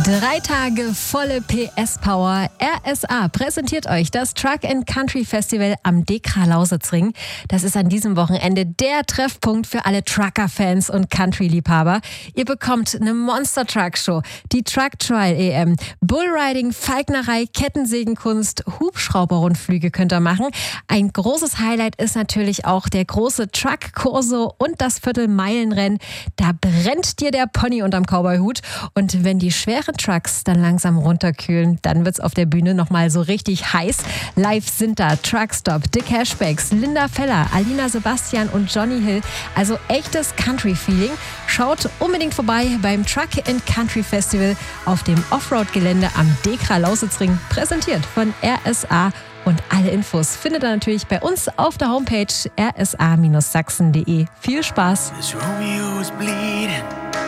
3 Tage volle PS-Power. RSA präsentiert euch das Truck and Country Festival am DEKRA Lausitzring. Das ist an diesem Wochenende der Treffpunkt für alle Trucker-Fans und Country-Liebhaber. Ihr bekommt eine Monster-Truck-Show, die Truck-Trial-EM, Bullriding, Falknerei, Kettensägenkunst, Hubschrauber-Rundflüge könnt ihr machen. Ein großes Highlight ist natürlich auch der große Truck-Corso und das Viertelmeilenrennen. Da brennt dir der Pony unterm Cowboy-Hut. Und wenn die schweren Trucks dann langsam runterkühlen, dann wird's auf der Bühne nochmal so richtig heiß. Live sind da Truckstop, Dick Hashbacks, Linda Feller, Alina Sebastian und Johnny Hill. Also echtes Country-Feeling. Schaut unbedingt vorbei beim Truck and Country Festival auf dem Offroad-Gelände am DEKRA Lausitzring, präsentiert von RSA. Und alle Infos findet ihr natürlich bei uns auf der Homepage rsa-sachsen.de. Viel Spaß! This Romeo is bleeding.